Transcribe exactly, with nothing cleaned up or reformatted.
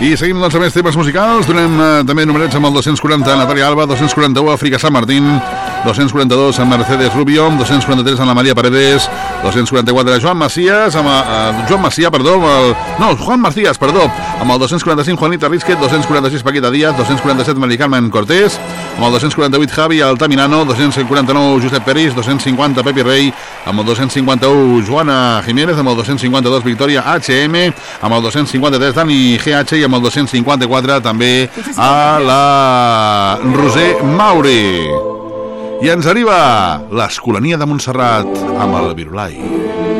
I seguim doncs amb més temes musicals. Donem eh, també numerets amb el dos-cents quaranta Natàlia Alba, dos-cents quaranta-u Àfrica San Martín, dos-cents quaranta-dos amb Mercedes Rubio, dos-cents quaranta-tres amb la Maria Paredes, dos-cents quaranta-quatre Joan Macías, amb eh, Joan Macià, perdó, amb el, no, Juan Macías, perdó, amb el dos-cents quaranta-cinc Juanita Rizquet, dos-cents quaranta-sis Paquita Díaz, dos-cents quaranta-set Mari Carmen Cortés, amb el dos-cents quaranta-vuit Javi Altamirano, dos-cents quaranta-nou Josep Peris, dos-cents cinquanta Pepi Rey, amb el dos-cents cinquanta-u Joana Jiménez, amb el dos-cents cinquanta-dos Victòria H M, amb el dos-cents cinquanta-tres Dani G H i amb el dos-cents cinquanta-quatre també a la Roser Mauri. I ens arriba l'Escolania de Montserrat amb el Virulai.